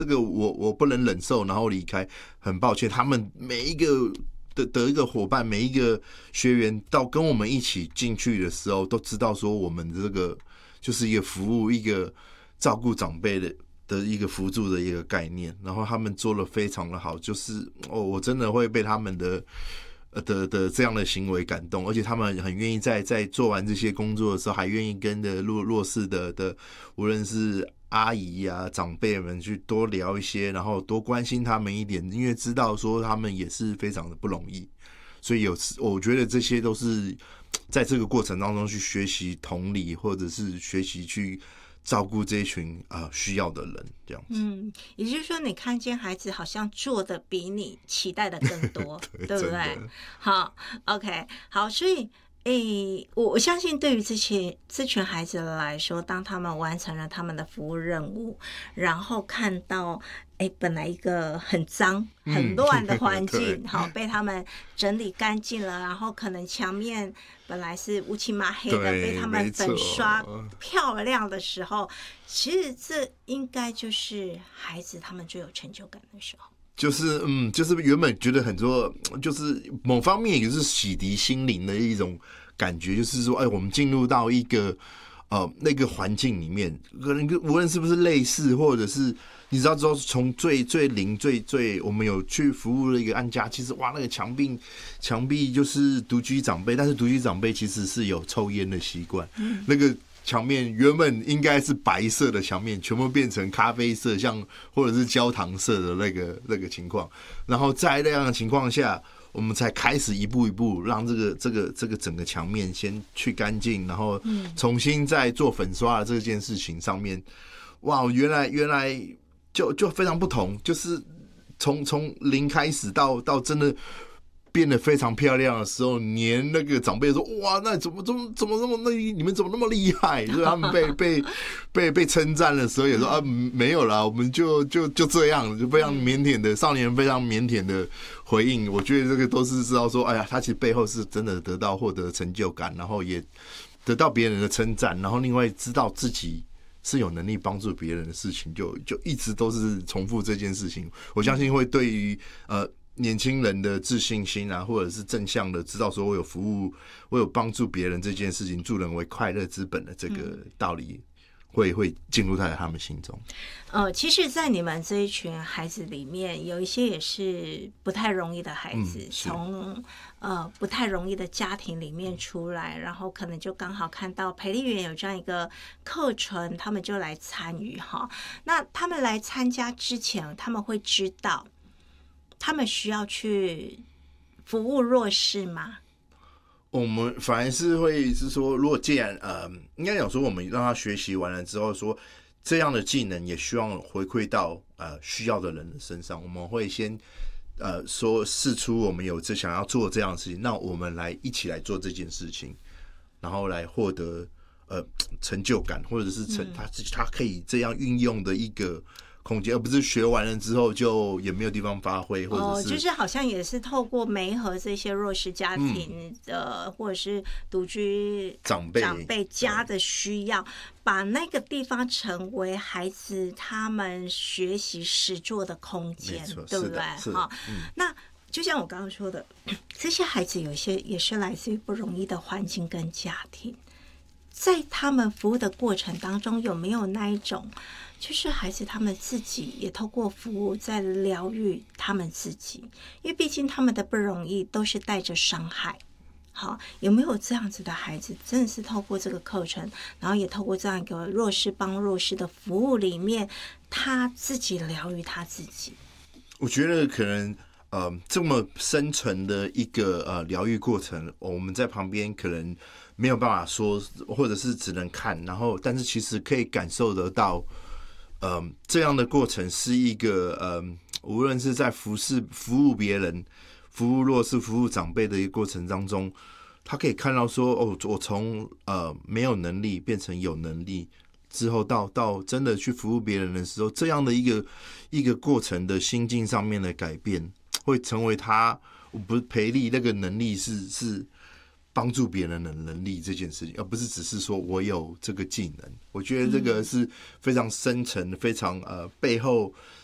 这个我不能忍受，然后离开，很抱歉，他们每一个的一个伙伴，每一个学员到跟我们一起进去的时候，都知道说我们这个就是一个服务、一个照顾长辈的一个辅助的一个概念，然后他们做得非常的好，就是我真的会被他们的这样的行为感动，而且他们很愿意在做完这些工作的时候，还愿意跟着弱势的无论是阿姨啊长辈们去多聊一些，然后多关心他们一点，因为知道说他们也是非常的不容易，所以我觉得这些都是在这个过程当中去学习同理，或者是学习去照顾这一群需要的人，这样子。 也就是说，你看见孩子好像做的比你期待的更多，对不对？好 ，OK， 好，所以。我相信对于这群孩子来说，当他们完成了他们的服务任务，然后看到本来一个很脏很乱的环境，好被他们整理干净了，然后可能墙面本来是乌漆麻黑的，被他们粉刷漂亮的时候，其实这应该就是孩子他们最有成就感的时候。 就是原本觉得很多，就是某方面也是洗涤心灵的一种感觉，就是说，我们进入到一个那个环境里面，可能无论是不是类似，或者是你知道之后，从最零最，我们有去服务的一个安家，其实哇，那个墙壁就是独居长辈，但是独居长辈其实是有抽烟的习惯，那个。墙面原本应该是白色的墙面，全部变成咖啡色，像或者是焦糖色的那个情况。然后在那样的情况下，我们才开始一步一步让这个整个墙面先去干净，然后重新再做粉刷的这件事情上面，哇，原来就非常不同，就是从零开始到真的。变得非常漂亮的时候，连那个长辈说：“哇，那怎么那么你们怎么那么厉害？”就是他们被称赞的时候，也说：“没有啦，我们就这样，就非常腼腆的少年，非常腼腆的回应。”我觉得这个都是知道说，哎呀，他其实背后是真的获得成就感，然后也得到别人的称赞，然后另外知道自己是有能力帮助别人的事情，就一直都是重复这件事情。我相信会对于年轻人的自信心啊，或者是正向的知道说我有服务，我有帮助别人这件事情，助人为快乐之本的这个道理，会进入在他们心中。 其实，在你们这一群孩子里面，有一些也是不太容易的孩子，从不太容易的家庭里面出来，然后可能就刚好看到培力园有这样一个课程，他们就来参与哈。那他们来参加之前，他们会知道。他们需要去服务弱势吗？ 我们反而是会是说，如果既然应该讲说，我们让他学习完了之后，说这样的技能也希望回馈到需要的人的身上，我们会先说释出我们有想要做这样的事情，那我们一起来做这件事情，然后来获得成就感，或者是他可以这样运用的一个。空间，而不是学完了之后就也没有地方发挥，或者是就是好像也是透过媒合这些弱势家庭的，或者是独居长辈家的需要，把那个地方成为孩子他们学习实作的空间，对不对？好，那就像我刚刚说的，这些孩子有些也是来自于不容易的环境跟家庭，在他们服务的过程当中，有没有那一种？就是孩子他们自己也透过服务在疗愈他们自己，因为毕竟他们的不容易都是带着伤害。好，有没有这样子的孩子，真的是透过这个课程，然后也透过这样一个弱势帮弱势的服务里面，他自己疗愈他自己？ 我觉得可能这么深层的一个疗愈过程，我们在旁边可能没有办法说，或者是只能看，然后但是其实可以感受得到。这样的过程是一个无论是在服务别人、服务弱势、服务长辈的一个过程当中，他可以看到说，我从没有能力变成有能力之后，到真的去服务别人的时候，这样的一个过程的心境上面的改变，会成为他不是培力那个能力是。帮助别人的能力这件事情，而不是只是说我有这个技能。我觉得这个是非常深层、非常背后